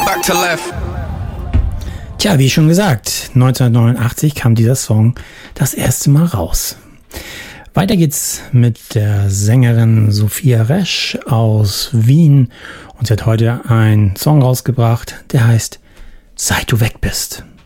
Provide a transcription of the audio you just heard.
back to life. Tja, wie schon gesagt, 1989 kam dieser Song das erste Mal raus. Weiter geht's mit der Sängerin Sophia Resch aus Wien und sie hat heute einen Song rausgebracht, der heißt Seit du weg bist.